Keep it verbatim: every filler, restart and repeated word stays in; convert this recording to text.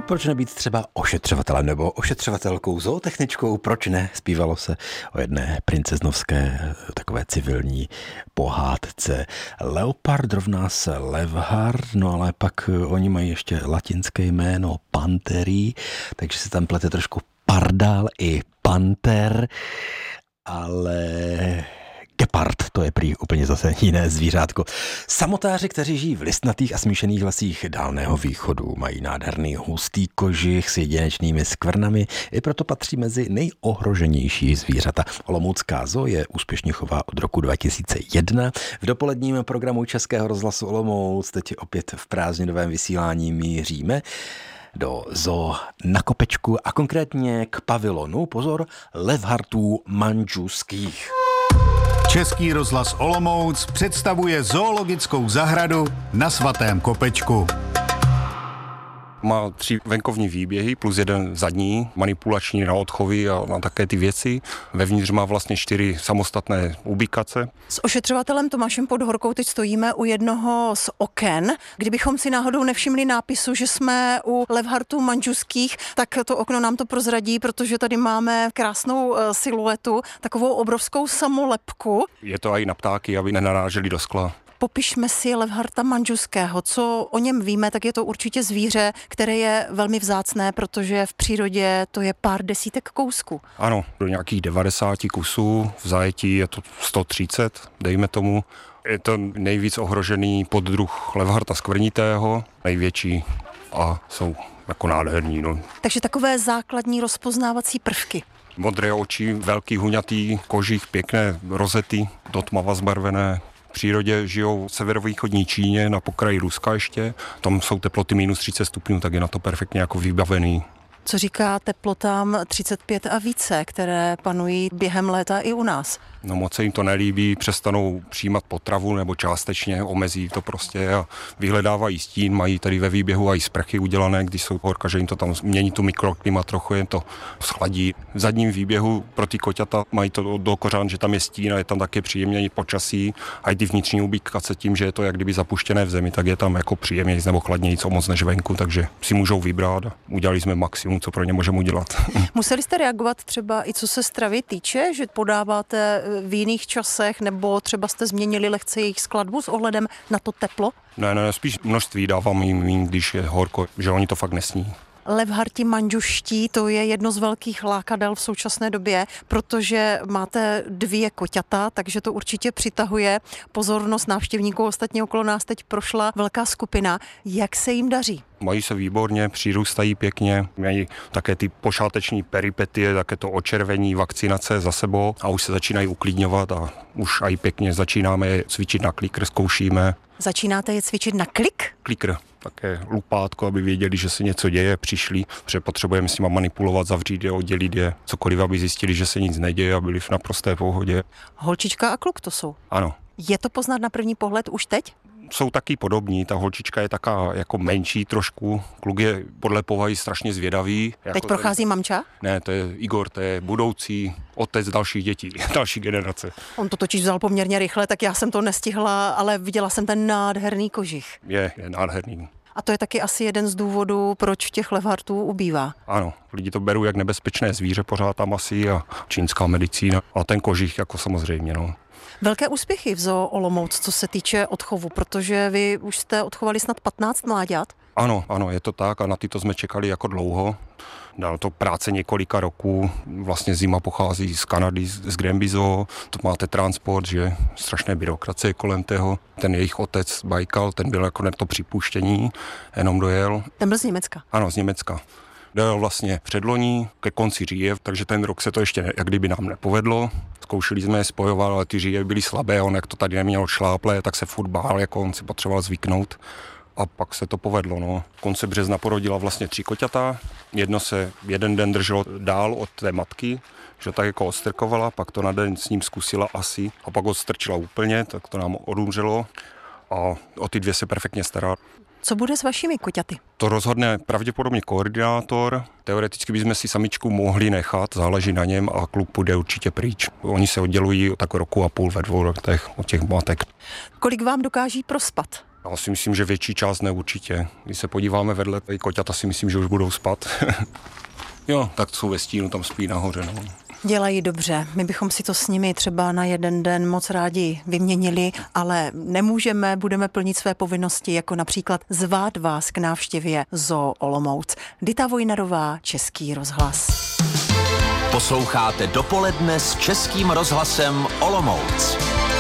Proč nebýt třeba ošetřovatelem nebo ošetřovatelkou, zootechničkou, proč ne? Zpívalo se o jedné princeznovské takové civilní pohádce. Leopard rovná se Levhard, no ale pak oni mají ještě latinské jméno Panterí, takže se tam plete trošku pardál i panter, ale gepard, to je prý úplně zase jiné zvířátko. Samotáři, kteří žijí v listnatých a smíšených lesích Dálného východu, mají nádherný hustý kožich s jedinečnými skvrnami, i proto patří mezi nejohroženější zvířata. Olomoucká zoo je úspěšně chová od roku dva tisíce jedna. V dopoledním programu Českého rozhlasu Olomouc teď opět v prázdninovém vysílání míříme do zoo na Kopečku a konkrétně k pavilonu, pozor, Levhardtů manžuských. Český rozhlas Olomouc představuje zoologickou zahradu na Svatém Kopečku. Má tři venkovní výběhy plus jeden zadní, manipulační na odchovy a na také ty věci. Vevnitř má vlastně čtyři samostatné ubikace. S ošetřovatelem Tomášem Podhorkou teď stojíme u jednoho z oken. Kdybychom si náhodou nevšimli nápisu, že jsme u Levhardtů manžuských, tak to okno nám to prozradí, protože tady máme krásnou siluetu, takovou obrovskou samolepku. Je to i na ptáky, aby nenaráželi do skla. Popišme si Levhardta manžuského. Co o něm víme, tak je to určitě zvíře, které je velmi vzácné, protože v přírodě to je pár desítek kousků. Ano, do nějakých devadesáti kusů, v zajetí je to sto třicet, dejme tomu. Je to nejvíc ohrožený poddruh Levhardta skvrnitého, největší a jsou jako nádherní. No. Takže takové základní rozpoznávací prvky. Modré oči, velký huňatý kožich, pěkné rozety, do tmava zbarvené. V přírodě žijou v severovýchodní Číně, na pokraji Ruska ještě. Tam jsou teploty minus třicet stupňů, tak je na to perfektně jako vybavený. Co říká teplotám třicet pět a více, které panují během léta i u nás? No moc se jim to nelíbí, přestanou přijímat potravu nebo částečně omezí to prostě a vyhledávají stín, mají tady ve výběhu i sprchy udělané, když jsou horka, že jim to tam mění tu mikroklima, trochu jim to schladí. V zadním výběhu pro ty koťata mají to do kořán, že tam je stín a je tam také příjemně počasí a i ty vnitřní ubikace tím, že je to jak kdyby zapuštěné v zemi, tak je tam jako příjemnější nebo chladnější o moc než venku, takže si můžou vybrat a udělali jsme maximum, co pro ně můžeme udělat. Museli jste reagovat třeba i co se stravy týče, že podáváte v jiných časech, nebo třeba jste změnili lehce jejich skladbu s ohledem na to teplo? Ne, ne, spíš množství dávám jim, když je horko, že oni to fakt nesní. Levhardti manžuští, to je jedno z velkých lákadel v současné době, protože máte dvě koťata, takže to určitě přitahuje pozornost návštěvníků. Ostatně okolo nás teď prošla velká skupina. Jak se jim daří? Mají se výborně, přírůstají pěkně, mají také ty počáteční peripetie, také to očervení, vakcinace za sebou a už se začínají uklidňovat a už aj pěkně začínáme je cvičit na klikr, zkoušíme. Začínáte je cvičit na klik? Klikr, také lupátko, aby věděli, že se něco děje, přišli, protože potřebujeme s nimi manipulovat, zavřít je, oddělit je, cokoliv, aby zjistili, že se nic neděje a byli v naprosté pohodě. Holčička a kluk to jsou? Ano. Je to poznat na první pohled už teď? Jsou taky podobní, ta holčička je taká jako menší trošku, kluk je podle povahy strašně zvědavý. Teď jako prochází ten... mamča? Ne, to je Igor, to je budoucí otec dalších dětí, další generace. On to totiž vzal poměrně rychle, tak já jsem to nestihla, ale viděla jsem ten nádherný kožich. Je, je nádherný. A to je taky asi jeden z důvodů, proč těch Levhardtů ubývá. Ano, lidi to berou jak nebezpečné zvíře, pořád tam asi a čínská medicína a ten kožich jako samozřejmě, no. Velké úspěchy v zoo Olomouc, co se týče odchovu, protože vy už jste odchovali snad patnáct mláďat. Ano, ano, je to tak a na tyto jsme čekali jako dlouho. Dalo to práce několika roků, vlastně zima pochází z Kanady, z Granby Zoo, to máte transport, že strašné byrokracie kolem toho. Ten jejich otec Bajkal, ten byl jako na to připuštění, jenom dojel. Ten byl z Německa? Ano, z Německa. Dojel vlastně předloní ke konci říje, takže ten rok se to ještě jak kdyby nám nepovedlo. Zkoušeli jsme je spojovat, ale ty říje byly slabé, on jak to tady neměl šláple, tak se furt bál, jako on si potřeboval zvyknout. A pak se to povedlo, no. Konce března porodila vlastně tři koťata. Jedno se jeden den drželo dál od té matky, že tak jako odstrkovala, pak to na den s ním zkusila asi a pak odstrčila úplně, tak to nám odumřelo a o ty dvě se perfektně stará. Co bude s vašimi koťaty? To rozhodne pravděpodobně koordinátor. Teoreticky bychom si samičku mohli nechat, záleží na něm a kluk půjde určitě pryč. Oni se oddělují tak roku a půl ve dvou letech od těch matek. Kolik vám dokáží prospat? Já si myslím, že větší část ne určitě. Když se podíváme vedle, tady koťata si myslím, že už budou spát. Jo, tak jsou ve stínu, tam spí nahoře. No. Dělají dobře. My bychom si to s nimi třeba na jeden den moc rádi vyměnili, ale nemůžeme, budeme plnit své povinnosti, jako například zvát vás k návštěvě Zoo Olomouc. Dita Vojnarová, Český rozhlas. Posloucháte Dopoledne s Českým rozhlasem Olomouc.